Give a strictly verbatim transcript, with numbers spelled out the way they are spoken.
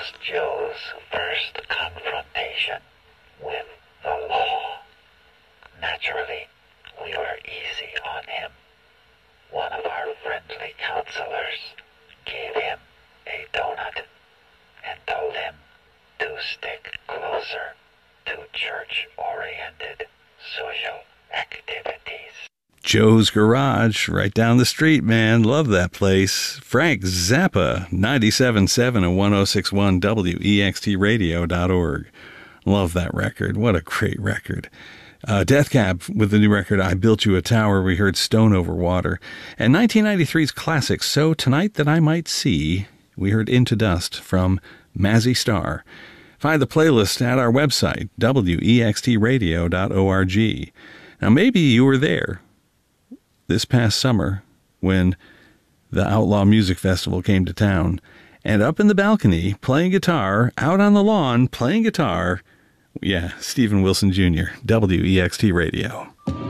was Joe's first confrontation with the law. Naturally, we were easy on him. One of our friendly counselors gave him a donut and told him to stick closer to church-oriented social activities. Joe's Garage, right down the street, man. Love that place. Frank Zappa, ninety-seven point seven and one oh six point one W E X T radio dot org. Love that record. What a great record. Uh, Death Cab with the new record, I Built You a Tower. We heard Stone Over Water. And nineteen ninety-three's classic, So Tonight That I Might See, we heard Into Dust from Mazzy Star. Find the playlist at our website, W E X T radio dot org. Now, maybe you were there this past summer when the Outlaw Music Festival came to town, and up in the balcony, playing guitar, out on the lawn, playing guitar, yeah, Stephen Wilson Junior, W E X T Radio.